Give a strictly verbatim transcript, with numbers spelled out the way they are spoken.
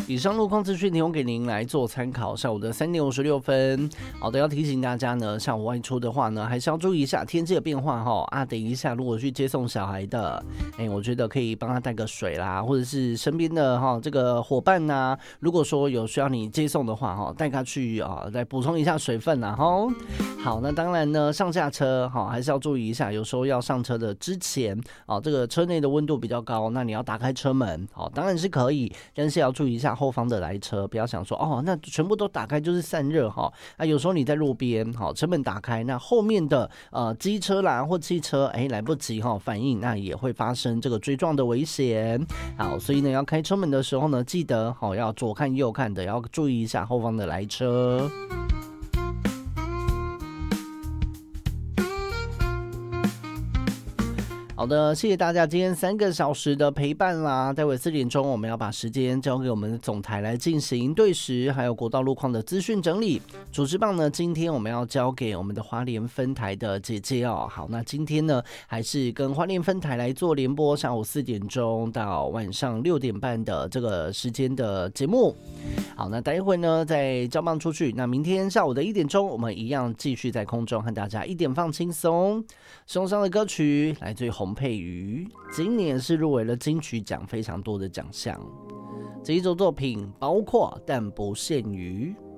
以上路况资讯提供给您来做参考。下午的三点五十六分，好的，要提醒大家呢，下午外出的话呢，还是要注意一下天气的变化哈。啊，等一下如果去接送小孩的，哎，我觉得可以帮他带个水啦，或者是身边的哈这个伙伴呐、啊，如果说有需要你接送的话哈，带他去啊，再补充一下水分啦哈。好，那当然呢，上下车哈还是要注意一下，有时候要上车的之前啊，这个车内的温度比较高，那你要打开车门，好，当然是可以，但是要注意一下后方的来车，不要想说哦，那全部都打开就是散热哈。啊，有时候你在路边，好，车门打开，那后面的呃机车啦或汽车，哎，来不及哈反应，那也会发生这个追撞的危险。好，所以呢，要开车门的时候呢，记得好要左看右看的，要注意一下后方的来车。好的，谢谢大家今天三个小时的陪伴啦。待会四点钟，我们要把时间交给我们的总台来进行对时还有国道路况的资讯整理。主持棒呢，今天我们要交给我们的花莲分台的姐姐哦。好，那今天呢，还是跟花莲分台来做联播，上午四点钟到晚上六点半的这个时间的节目。好，那待会呢再交棒出去。那明天下午的一点钟，我们一样继续在空中和大家一点放轻松。送上的歌曲来自于洪佩瑜，今年是入围了金曲奖非常多的奖项。这一首作品包括但不限于